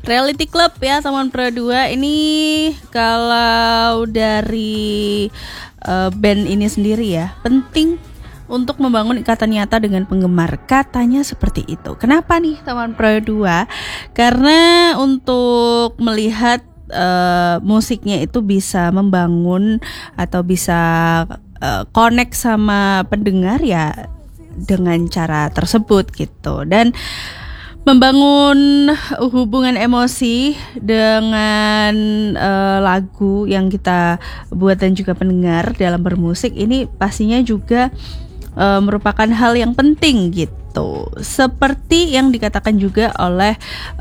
Reality Club ya teman Pro 2. Ini kalau dari band ini sendiri ya, penting untuk membangun ikatan nyata dengan penggemar. Katanya seperti itu. Kenapa nih teman Pro 2? Karena untuk melihat musiknya itu bisa membangun atau bisa connect sama pendengar ya dengan cara tersebut gitu. Dan membangun hubungan emosi dengan lagu yang kita buat dan juga pendengar dalam bermusik ini pastinya juga merupakan hal yang penting gitu. Seperti yang dikatakan juga oleh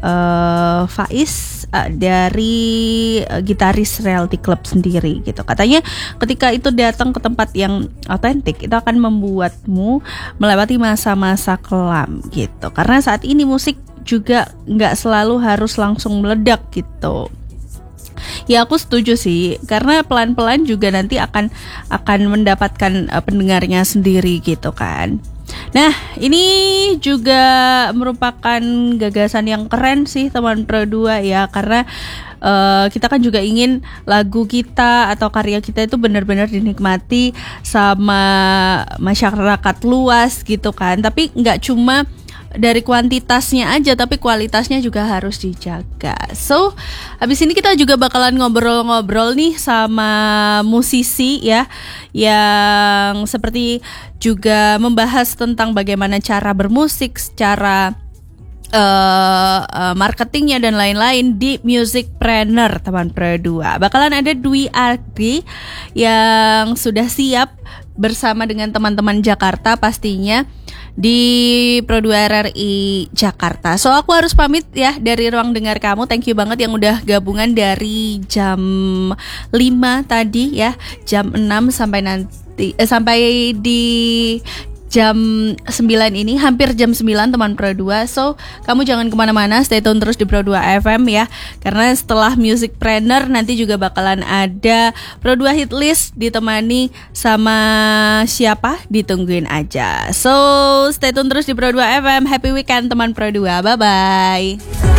Faiz dari gitaris Reality Club sendiri gitu. Katanya ketika itu datang ke tempat yang otentik itu akan membuatmu melewati masa-masa kelam gitu. Karena saat ini musik juga nggak selalu harus langsung meledak gitu. Ya aku setuju sih, karena pelan-pelan juga nanti akan mendapatkan pendengarnya sendiri gitu kan. Nah ini juga merupakan gagasan yang keren sih teman Pro 2 ya, karena kita kan juga ingin lagu kita atau karya kita itu benar-benar dinikmati sama masyarakat luas gitu kan. Tapi nggak cuma dari kuantitasnya aja, tapi kualitasnya juga harus dijaga. So, habis ini kita juga bakalan ngobrol-ngobrol nih sama musisi ya, yang seperti juga membahas tentang bagaimana cara bermusik, secara marketingnya dan lain-lain di Musicpreneur teman Pro 2. Bakalan ada Dwi Agri yang sudah siap bersama dengan teman-teman Jakarta pastinya di Pro 2 RRI Jakarta. So aku harus pamit ya dari ruang dengar kamu. Thank you banget yang udah gabungan dari jam 5 tadi ya, jam 6 sampai nanti sampai di jam 9 ini, hampir jam 9 teman Pro 2. So, kamu jangan kemana-mana, stay tune terus di Pro 2 FM ya. Karena setelah Musicpreneur nanti juga bakalan ada Pro 2 Hit List ditemani sama siapa, ditungguin aja. So, stay tune terus di Pro 2 FM. Happy weekend teman Pro 2, bye-bye.